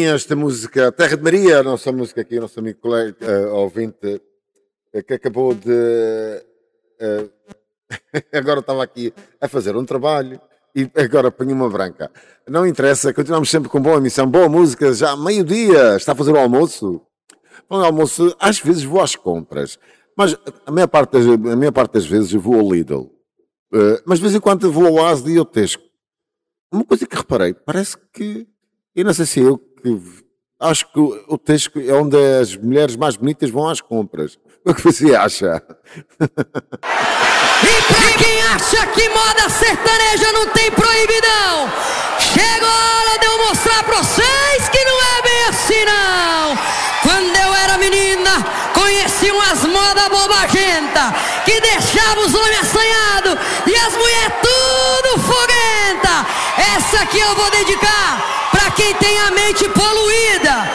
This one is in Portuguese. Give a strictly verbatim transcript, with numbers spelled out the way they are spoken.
esta música, Terra de Maria, a nossa música aqui, o nosso amigo colega, uh, ouvinte, uh, que acabou de... Uh, agora estava aqui a fazer um trabalho e agora ponho uma branca. Não interessa, continuamos sempre com boa emissão, boa música, já meio-dia, está a fazer o almoço. Bom, almoço, às vezes vou às compras, mas a maior parte das, a maior parte das vezes eu vou ao Lidl. Uh, mas de vez em quando vou ao Asda e ao Tesco. Uma coisa que reparei, parece que, eu não sei se eu que, acho que o, o Tesco é onde as mulheres mais bonitas vão às compras. O que você acha? E pra quem acha que moda sertaneja não tem proibidão, chegou a hora de eu mostrar pra vocês que não é bem assim não. Quando eu era menina, conheci umas modas bobagentas que deixavam os homens assanhados e as mulheres tudo foguenta. Essa aqui eu vou dedicar pra quem tem a mente poluída,